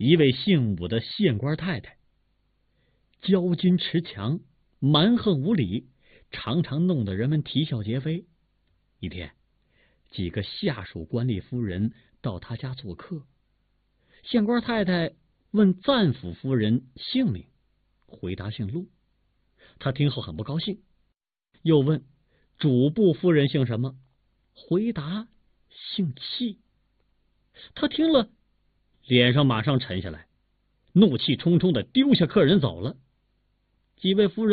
一位姓武的县官太太，骄矜持强，蛮横无理，常常弄得人们啼笑皆非。一天，几个下属官吏夫人到他家做客，县官太太问赞府夫人姓名，回答姓陆。他听后很不高兴，又问主簿夫人姓什么，回答姓戚。他听了，脸上马上沉下来，怒气冲冲的丢下客人走了。几位夫人